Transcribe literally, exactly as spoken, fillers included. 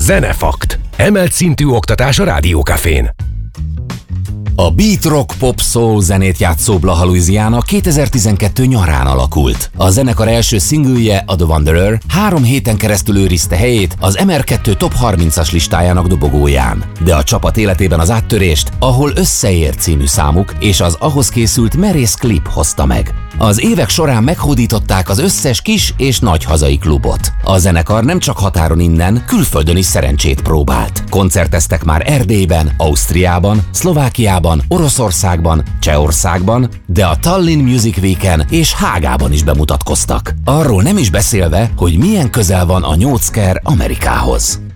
Zenefakt. Emelt szintű oktatás a Rádiókafén. A beat rock pop soul zenét játszó Blaha Louisiana kétezer-tizenkettő nyarán alakult. A zenekar első szingülje, a The Wanderer, három héten keresztül őrizte helyét az em er kettő Top harmincas listájának dobogóján. De a csapat életében az áttörést, Ahol összeér című számuk és az ahhoz készült merész klip hozta meg. Az évek során meghódították az összes kis és nagy hazai klubot. A zenekar nem csak határon innen, külföldön is szerencsét próbált. Koncerteztek már Erdélyben, Ausztriában, Szlovákiában, Oroszországban, Csehországban, de a Tallinn Music Weeken és Hágában is bemutatkoztak. Arról nem is beszélve, hogy milyen közel van a nyócker Amerikához.